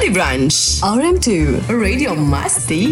Body Brunch, RM2 Radio Masti.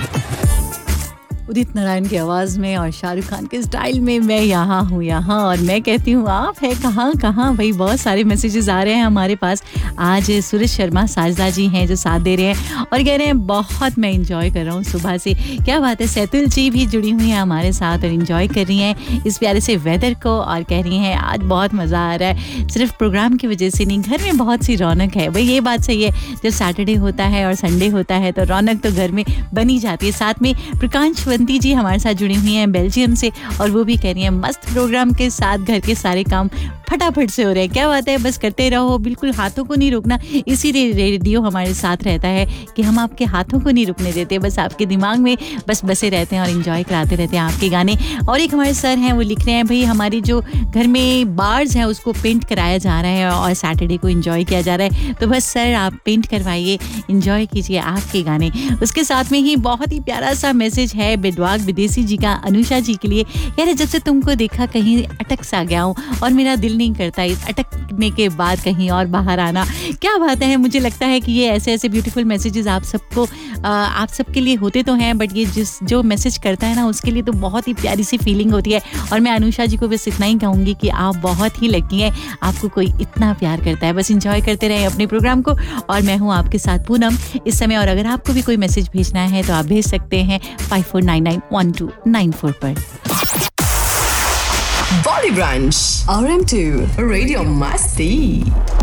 Udit Narayan की आवाज़ में और शाहरुख खान के स्टाइल में मैं यहाँ हूँ यहाँ और मैं कहती हूँ आप है कहाँ भाई। बहुत सारे मैसेजेस आ रहे हैं हमारे पास। आज सूरज शर्मा साजदा जी हैं जो साथ दे रहे हैं और कह रहे हैं बहुत मैं इंजॉय कर रहा हूँ सुबह से। क्या बात है। सैतुल जी भी जुड़ी हुई हैं हमारे साथ और इंजॉय कर रही हैं इस प्यारे से वेदर को और कह रही हैं आज बहुत मज़ा आ रहा है। सिर्फ प्रोग्राम की वजह से नहीं, घर में बहुत सी रौनक है भाई। ये बात सही है, जब सैटरडे होता है और संडे होता है तो रौनक तो घर में बनी जाती है। साथ में प्रकाश वंती जी हमारे साथ जुड़ी हुई हैं बेल्जियम से और वो भी कह रही हैं मस्त प्रोग्राम के साथ घर के सारे काम फटाफट से हो रहे हैं। क्या बात है, बस करते रहो, बिल्कुल हाथों को नहीं रोकना। इसीलिए रेडियो हमारे साथ रहता है कि हम आपके हाथों को नहीं रुकने देते, बस आपके दिमाग में बस बसे रहते हैं और एंजॉय कराते रहते हैं आपके गाने। और एक हमारे सर हैं वो लिख रहे हैं भाई हमारी जो घर में बार्स है उसको पेंट कराया जा रहा है और सैटरडे को एंजॉय किया जा रहा है। तो बस सर आप पेंट करवाइए, एंजॉय कीजिए आपके गाने। उसके साथ में ही बहुत ही प्यारा सा मैसेज है बेडवाग विदेशी जी का अनुषा जी के लिए। यार जब से तुमको देखा कहीं अटक सा गया हूँ और मेरा दिल नहीं करता इस अटकने के बाद कहीं और बाहर आना। क्या बात है, मुझे लगता है कि ये ऐसे ब्यूटीफुल मैसेजेस आप सबको आप सबके लिए होते तो हैं, बट ये जो मैसेज करता है ना उसके लिए तो बहुत ही प्यारी सी फीलिंग होती है। और मैं अनुषा जी को बस इतना ही कहूँगी कि आप बहुत ही लकी हैं, आपको कोई इतना प्यार करता है। बस इंजॉय करते रहें अपने प्रोग्राम को और मैं हूँ आपके साथ पूनम इस समय। और अगर आपको भी कोई मैसेज भेजना है तो आप भेज सकते हैं 54991294 पर। Body Brunch, RM2 Radio Masti.